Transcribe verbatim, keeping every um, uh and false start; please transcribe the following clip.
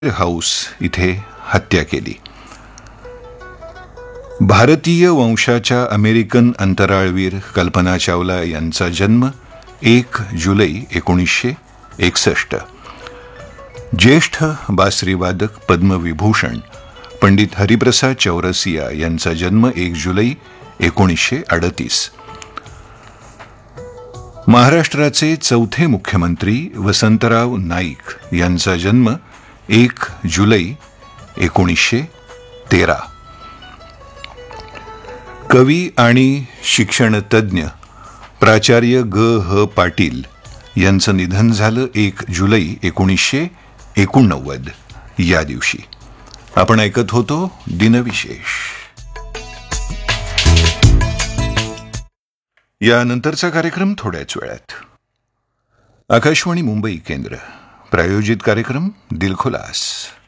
House इथे हत्या केली. भारतीय वंशाच्या अमेरिकन अंतराळवीर कल्पना चावला यांचा जन्म एक जुलै एकोणीसशे एकसष्ट. ज्येष्ठ बासरीवादक पद्मविभूषण पंडित हरिप्रसाद चौरसिया यांचा जन्म एक जुलै एकोणीसशे अडतीस. महाराष्ट्राचे चौथे मुख्यमंत्री वसंतराव नाईक यांचा जन्म एक जुलै एकोणीसशे तेरा. कवी आणि शिक्षणतज्ञ प्राचार्य ग ह पाटील यांचं निधन झालं एक जुलै एकोणीसशे एकोणनव्वद या दिवशी. आपण ऐकत होतो दिनविशेष. यानंतरचा कार्यक्रम थोड्याच वेळात. आकाशवाणी मुंबई केंद्र प्रायोजित कार्यक्रम दिलखुलास.